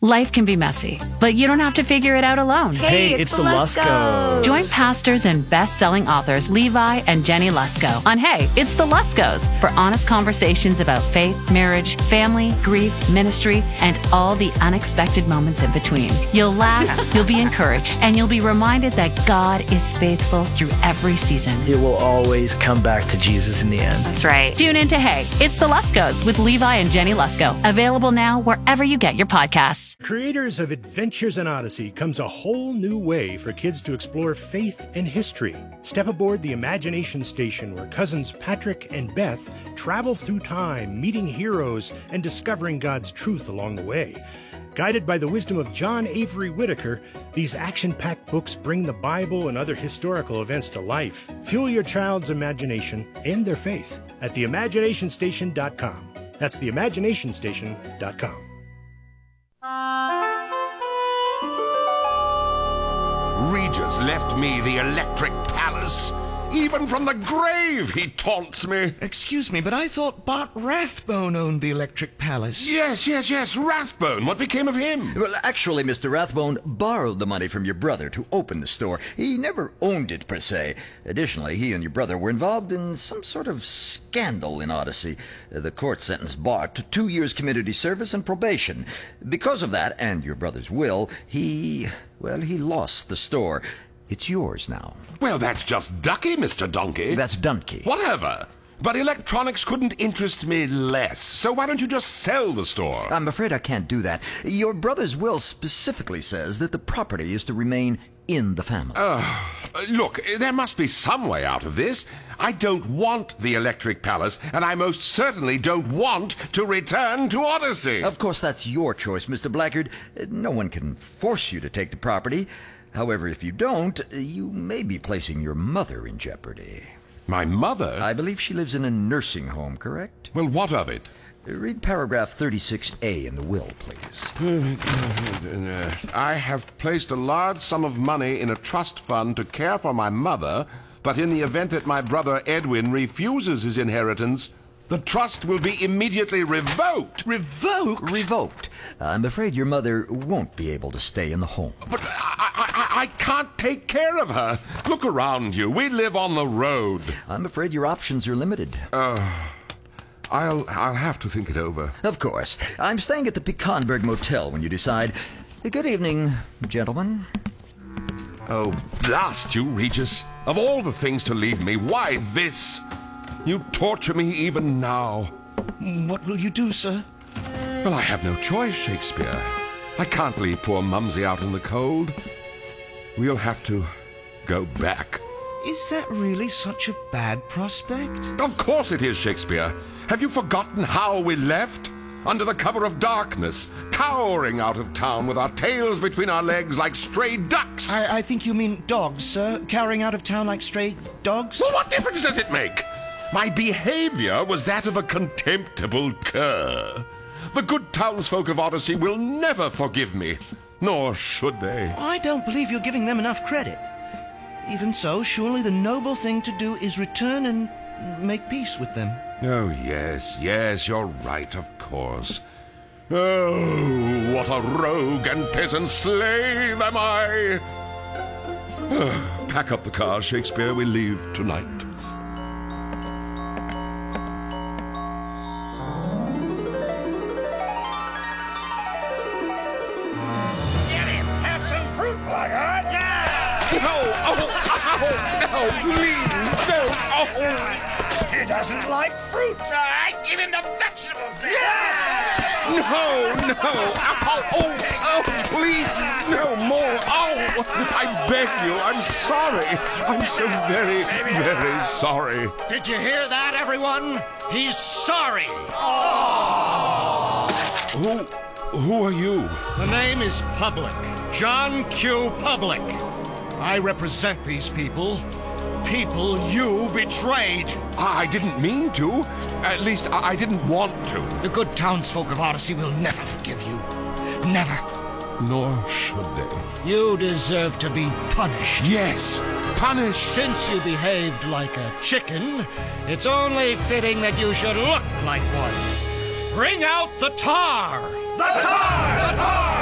Life can be messy, but you don't have to figure it out alone. Hey, it's the Luskos. Join pastors and best-selling authors Levi and Jenny Lusko on Hey, It's the Luskos for honest conversations about faith, marriage, family, grief, ministry, and all the unexpected moments in between. You'll laugh, you'll be encouraged, and you'll be reminded that God is faithful through every season. It will always come back to Jesus in the end. That's right. Tune in to Hey, It's the Luskos with Levi and Jenny Lusko. Available now wherever you get your podcasts. Creators of Adventures in Odyssey comes a whole new way for kids to explore faith and history. Step aboard the Imagination Station where cousins Patrick and Beth travel through time, meeting heroes and discovering God's truth along the way. Guided by the wisdom of John Avery Whitaker, these action-packed books bring the Bible and other historical events to life. Fuel your child's imagination and their faith at theimaginationstation.com. That's theimaginationstation.com. Regis left me the electric palace. Even from the grave he taunts me. Excuse me, but I thought Bart Rathbone owned the Electric Palace. Yes, Rathbone. What became of him? Well, actually, Mr. Rathbone borrowed the money from your brother to open the store. He never owned it, per se. Additionally, he and your brother were involved in some sort of scandal in Odyssey. The court sentenced Bart to 2 years community service and probation. Because of that, and your brother's will, he lost the store. It's yours now. Well, that's just ducky, Mr. Donkey. That's Dunkey. Whatever. But electronics couldn't interest me less, so why don't you just sell the store? I'm afraid I can't do that. Your brother's will specifically says that the property is to remain in the family. Look, there must be some way out of this. I don't want the Electric Palace, and I most certainly don't want to return to Odyssey. Of course, that's your choice, Mr. Blackard. No one can force you to take the property. However, if you don't, you may be placing your mother in jeopardy. My mother? I believe she lives in a nursing home, correct? Well, what of it? Read paragraph 36A in the will, please. I have placed a large sum of money in a trust fund to care for my mother, but in the event that my brother Edwin refuses his inheritance, the trust will be immediately revoked. Revoked? Revoked. I'm afraid your mother won't be able to stay in the home. But I can't take care of her. Look around you. We live on the road. I'm afraid your options are limited. I'll have to think it over. Of course. I'm staying at the Pecanberg Motel when you decide. Good evening, gentlemen. Oh, blast you, Regis. Of all the things to leave me, why this? You torture me even now. What will you do, sir? Well, I have no choice, Shakespeare. I can't leave poor Mumsy out in the cold. We'll have to go back. Is that really such a bad prospect? Of course it is, Shakespeare. Have you forgotten how we left? Under the cover of darkness, cowering out of town with our tails between our legs like stray ducks. I think you mean dogs, sir. Cowering out of town like stray dogs? Well, what difference does it make? My behavior was that of a contemptible cur. The good townsfolk of Odyssey will never forgive me, nor should they. I don't believe you're giving them enough credit. Even so, surely the noble thing to do is return and make peace with them. Oh, yes, you're right, of course. Oh, what a rogue and peasant slave am I! Pack up the car, Shakespeare. We leave tonight. No, please, don't. Oh. He doesn't like fruit. Give him the vegetables then. No. Oh, please, no more. Oh, I beg you, I'm sorry. I'm so very, very sorry. Did you hear that, everyone? He's sorry. Who are you? The name is Public. John Q. Public. I represent these people. People you betrayed. I didn't mean to. At least, I didn't want to. The good townsfolk of Odyssey will never forgive you. Never. Nor should they. You deserve to be punished. Yes, punished. Since you behaved like a chicken, it's only fitting that you should look like one. Bring out the tar! The tar!